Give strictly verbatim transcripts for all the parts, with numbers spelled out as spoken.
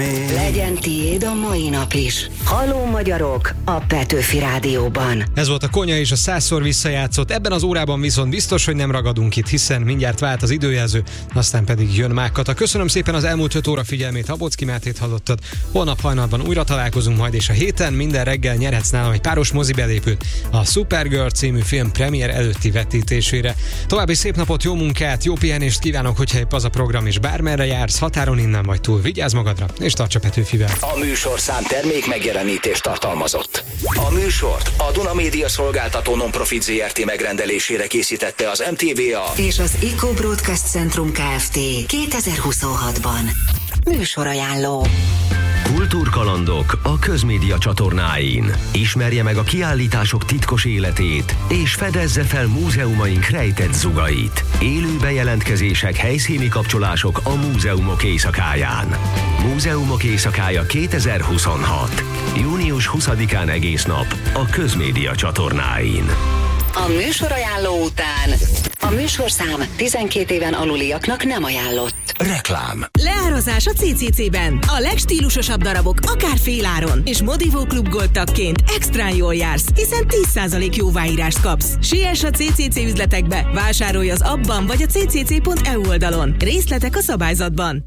Legyen tiéd a mai nap is. Halló magyarok a Petőfi Rádióban. Ez volt a Konya és a százszor visszajátszott. Ebben az órában viszont biztos, hogy nem ragadunk itt, hiszen mindjárt vált az időjelző, aztán pedig jön Mákkata. Köszönöm szépen az elmúlt öt óra figyelmét, Habocki Mátét hallottad. Holnap hajnalban újra találkozunk majd, és a héten minden reggel nyerhetsz nálam egy páros mozibelépőt a Supergirl című film premier előtti vetítésére. További szép napot, jó munkát, jó pihenést kívánok, hogyha épp az a program is bármerre jársz, határon innen vagy túl. Vigyázz magadra, és tarts a Petőfivel. A műsorszám termék megjelenítést tartalmazott. A műsort a Duna Média Szolgáltató Non-Profit zé er té megrendelésére készítette az em té vé á és az Eco Broadcast Centrum Kft. kétezer-huszonhatban. Műsorajánló. Kultúrkalandok a Közmédia csatornáin. Ismerje meg a kiállítások titkos életét, és fedezze fel múzeumaink rejtett zugait. Élő bejelentkezések, helyszíni kapcsolások a múzeumok éjszakáján. Múzeumok éjszakája kétezer-huszonhat. június huszadikán egész nap a Közmédia csatornáin. A műsorajánló után a műsorszám tizenkét éven aluliaknak nem ajánlott. Reklám. Leárazás a cé cé cében. A legstílusosabb darabok akár féláron. És Modivó Klub Gold tagként extrán jól jársz, hiszen tíz százalék jóváírást kapsz. Siess a cé cé cé üzletekbe. Vásárolj az appban vagy a cé cé cé pont e u oldalon. Részletek a szabályzatban.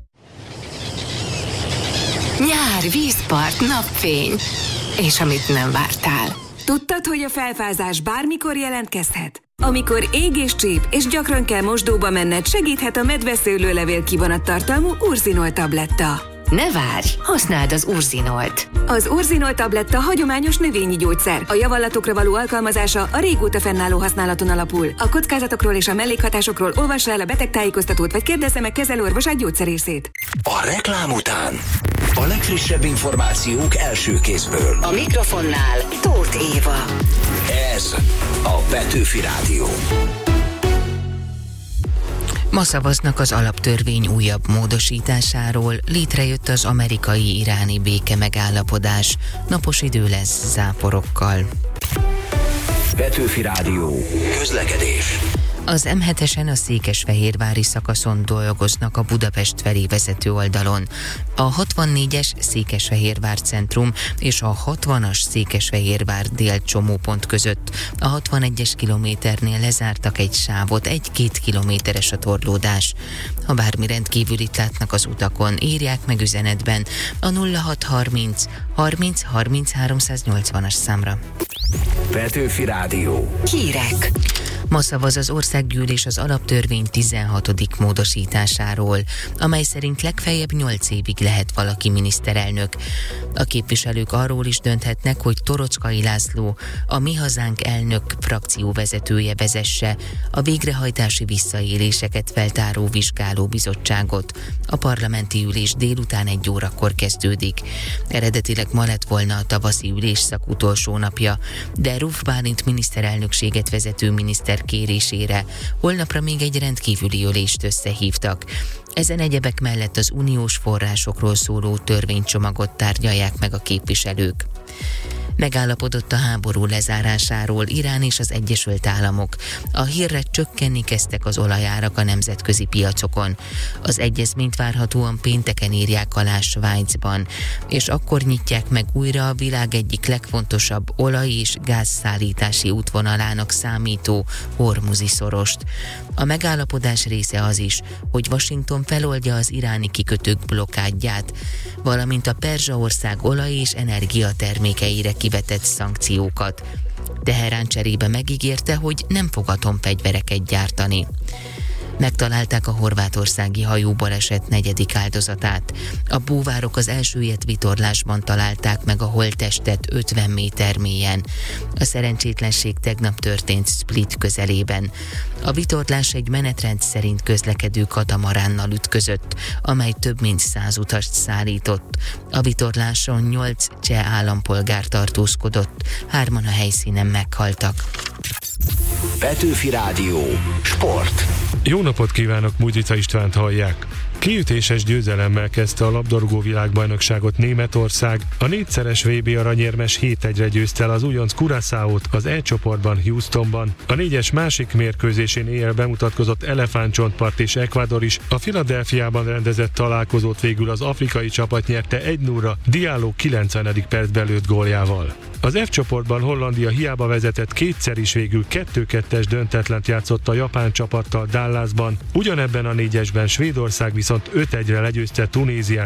Nyár, vízpart, napfény. És amit nem vártál. Tudtad, hogy a felfázás bármikor jelentkezhet? Amikor ég és csíp, és gyakran kell mosdóba menned, segíthet a medveszőlőlevél kivonattartalmú Urzinol tabletta. Ne várj, használd az Urzinolt. Az Urzinol tabletta hagyományos növényi gyógyszer. A javallatokra való alkalmazása a régóta fennálló használaton alapul. A kockázatokról és a mellékhatásokról olvassa el a betegtájékoztatót, vagy kérdezze meg kezelőorvosát, gyógyszerészét. A reklám után a legfrissebb információk első kézből. A mikrofonnál Tóth Éva. Ez a Petőfi Rádió. Ma szavaznak az alaptörvény újabb módosításáról, létrejött az amerikai-iráni béke megállapodás, napos idő lesz záporokkal. Petőfi Rádió. Közlekedés. Az em hetesen a székesfehérvári szakaszon dolgoznak a Budapest felé vezető oldalon. A hatvannégyes Székesfehérvár centrum és a hatvanas Székesfehérvár dél csomópont között. A hatvanegyes kilométernél lezártak egy sávot, egy-két kilométeres a torlódás. Ha bármi rendkívülit látnak az utakon, írják meg üzenetben a nulla hat harminc harminc harminc háromszáznyolcvanas számra. Petőfi Rádió. Hírek. Ma szavaz az országgyűlés az alaptörvény tizenhatodik módosításáról, amely szerint legfeljebb nyolc évig lehet valaki miniszterelnök. A képviselők arról is dönthetnek, hogy Torockai László, a Mi Hazánk elnök frakcióvezetője vezesse a végrehajtási visszaéléseket feltáró vizsgálóbizottságot. A parlamenti ülés délután egy órakor kezdődik. Eredetileg ma lett volna a tavaszi ülésszak utolsó napja, de Ruf Bálint miniszterelnökséget vezető miniszter kérésére holnapra még egy rendkívüli ülést összehívtak. Ezen egyebek mellett az uniós forrásokról szóló törvénycsomagot tárgyalják meg a képviselők. Megállapodott a háború lezárásáról Irán és az Egyesült Államok. A hírre csökkenni kezdtek az olajárak a nemzetközi piacokon. Az egyezményt várhatóan pénteken írják alá Svájcban, és akkor nyitják meg újra a világ egyik legfontosabb olaj- és gázszállítási útvonalának számító Hormuzi szorost. A megállapodás része az is, hogy Washington feloldja az iráni kikötők blokkádját, valamint a Perzsaország olaj- és energiatermékeire kivetett szankciókat. Teherán cserébe megígérte, hogy nem fog atomfegyvereket gyártani. Megtalálták a horvátországi hajóbaleset negyedik áldozatát. A búvárok az elsüllyedt vitorlásban találták meg a holttestet ötven méter mélyen. A szerencsétlenség tegnap történt Split közelében. A vitorlás egy menetrend szerint közlekedő katamaránnal ütközött, amely több mint száz utast szállított. A vitorláson nyolc cseh állampolgár tartózkodott, hárman a helyszínen meghaltak. Petőfi Rádió. Sport. Jó napot kívánok, Mújdica Istvánt hallják. Kiütéses győzelemmel kezdte a labdarúgó világbajnokságot Németország. A négyszeres vé bé aranyérmes hét egyre győzte el az újonc Curaçaót az E csoportban Houstonban. A négyes másik mérkőzésén éjjel bemutatkozott Elefántcsontpart és Ecuador is. A Philadelphiában rendezett találkozót végül az afrikai csapat nyerte egy nullra Diallo kilencvenedik percben lőtt góljával. Az F csoportban Hollandia hiába vezetett kétszer is végül kettő kettes döntetlent játszott a japán csapattal Dallasban. Ugyanebben a négyesben Svédország viszont öt egyre legyőzte Tunéziát